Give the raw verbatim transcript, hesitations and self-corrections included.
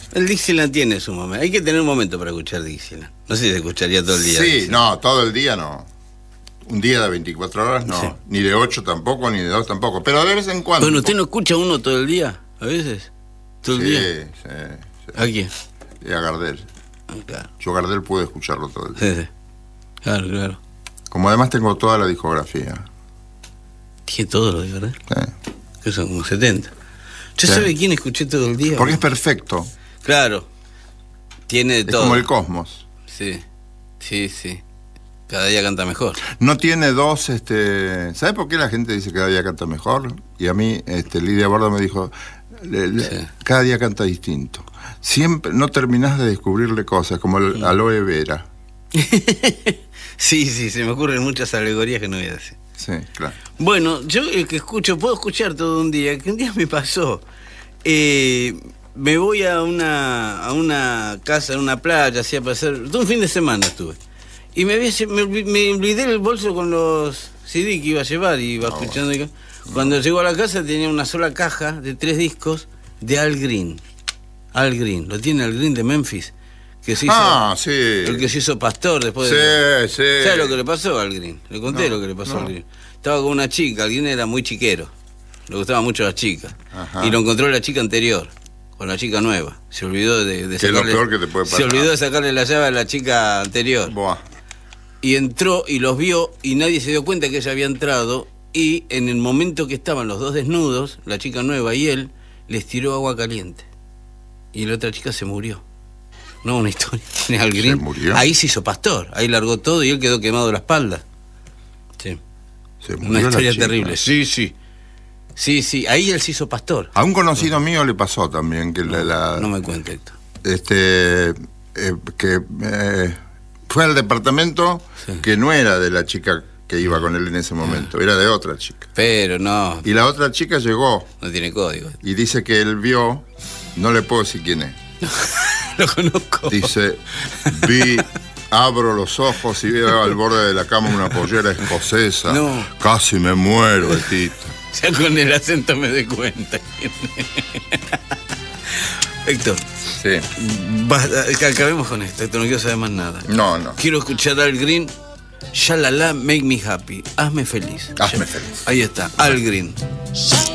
El Dixieland tiene su momento. Hay que tener un momento para escuchar Dixieland. No sé si se escucharía todo el día. Sí, Dixieland. no, todo el día no. Un día de veinticuatro horas no. Sí. Ni de ocho tampoco, ni de dos tampoco. Pero de vez en cuando. Bueno, ¿usted no escucha uno todo el día? ¿A veces? ¿Todo el sí, día? Sí, sí. ¿A quién? Y a Gardel. Ah, claro. Yo Gardel pude escucharlo todo el día. Sí, sí. Claro, claro. Como además tengo toda la discografía. Dije todo lo de Gardel. Sí. Que son como setenta. ¿Usted sí. sabe quién escuché todo el día? Porque es perfecto. Claro. Tiene de es todo. Es como el cosmos. Sí, sí, sí. Cada día canta mejor. No tiene dos, este... ¿Sabe por qué la gente dice que cada día canta mejor? Y a mí, este, Lidia Borda me dijo, le, le, sí. cada día canta distinto. Siempre, no terminás de descubrirle cosas, como el aloe vera. Sí, sí, se me ocurren muchas alegorías que no voy a decir. Sí, claro. Bueno, yo el que escucho, puedo escuchar todo un día, que un día me pasó. Eh... Me voy a una a una casa, a una playa, así a pasar. Todo un fin de semana estuve. Y me, había, me, me olvidé el bolso con los C D que iba a llevar y iba no, escuchando. No. Cuando llegó a la casa tenía una sola caja de tres discos de Al Green. Al Green, lo tiene Al Green de Memphis. Que se hizo, ah, sí. El que se hizo pastor después sí, de. Sí, sí. ¿Sabes lo que le pasó a Al Green? Le conté no, lo que le pasó no. a Al Green. Estaba con una chica, Al Green era muy chiquero. Le gustaban mucho las chicas. Ajá. Y lo encontró la chica anterior. Con la chica nueva. Se olvidó de, de sacarle... es lo peor que te puede pasar. Se olvidó de sacarle la llave a la chica anterior. Buah. Y entró y los vio y nadie se dio cuenta que ella había entrado. Y en el momento que estaban los dos desnudos, la chica nueva y él, les tiró agua caliente. Y la otra chica se murió. No, una historia. Al Green. ¿Se murió? Ahí se hizo pastor. Ahí largó todo y él quedó quemado la espalda. Sí. Se murió una historia chica. terrible. Sí, sí. Sí, sí, ahí él se hizo pastor. A un conocido mío le pasó también que no, la, la, no me cuente esto. Este eh, que eh, fue al departamento sí. que no era de la chica que iba con él en ese momento, era de otra chica. Pero no. Y la otra chica llegó. No tiene código. Y dice que él vio, no le puedo decir quién es. Lo conozco. Dice, vi, abro los ojos y veo al borde de la cama una pollera escocesa. No. Casi me muero, Tito. Ya con el acento me doy cuenta. Héctor. Sí. Basta, acabemos con esto, Héctor, no quiero saber más nada. No, no. Quiero escuchar Al Green. Shalala, make me happy. Hazme feliz. Hazme ya. feliz. Ahí está, Al Green.